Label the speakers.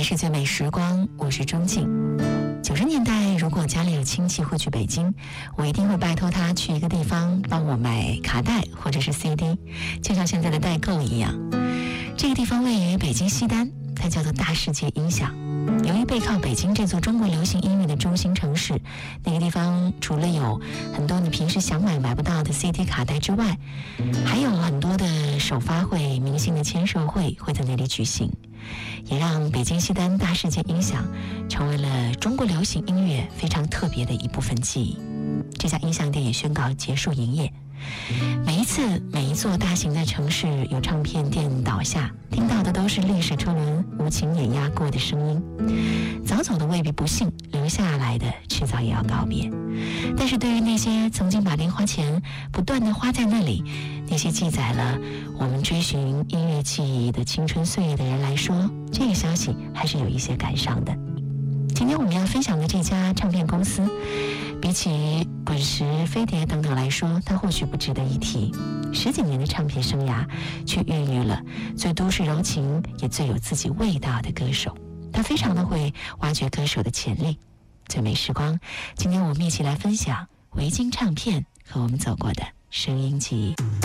Speaker 1: 是最美时光，我是钟静。90年代，如果家里有亲戚会去北京，我一定会拜托他去一个地方帮我买卡带或者是 CD， 就像现在的代购一样。这个地方位于北京西单，它叫做大世界音响。由于背靠北京这座中国流行音乐的中心城市，那个地方除了有很多你平时想买不到的 CD 卡带之外，还有很多的首发会、明星的签售会会在那里举行，也让北京西单大世界音响成为了中国流行音乐非常特别的一部分记忆。这家音响店也宣告结束营业。每一座大型的城市有唱片店倒下，听到的都是历史车轮无情碾压过的声音。早走的未必不幸，留下来的迟早也要告别。但是对于那些曾经把零花钱不断地花在那里，那些记载了我们追寻音乐记忆的青春岁月的人来说，这个消息还是有一些感伤的。今天我们要分享的这家唱片公司，比起滚石、飞碟等等来说，它或许不值得一提。10几年的唱片生涯，却孕育了最都市柔情也最有自己味道的歌手。他非常的会挖掘歌手的潜力。最美时光，今天我们一起来分享维京唱片和我们走过的声音记忆。